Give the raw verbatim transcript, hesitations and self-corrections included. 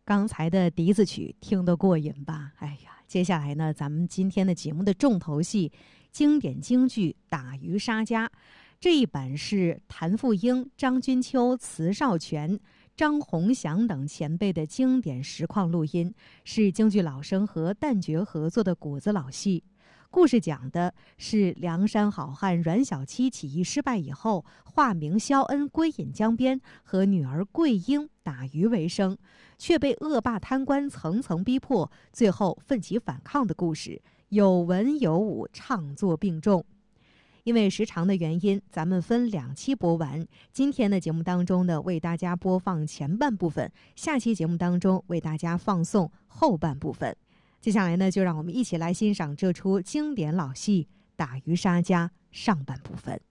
刚才的笛子曲听得过瘾吧？哎呀，接下来呢，咱们今天的节目的重头戏，经典京剧《打渔杀家》这一版是谭富英、张君秋、慈少全、张宏祥等前辈的经典实况录音，是京剧老生和旦角合作的骨子老戏。故事讲的是梁山好汉阮小七起义失败以后，化名萧恩归隐江边，和女儿桂英打鱼为生，却被恶霸贪官层层逼迫，最后奋起反抗的故事，有文有武，唱作并重。因为时长的原因，咱们分两期播完。今天的节目当中呢，为大家播放前半部分，下期节目当中为大家放送后半部分。接下来呢，就让我们一起来欣赏这出经典老戏《打渔杀家》上半部分。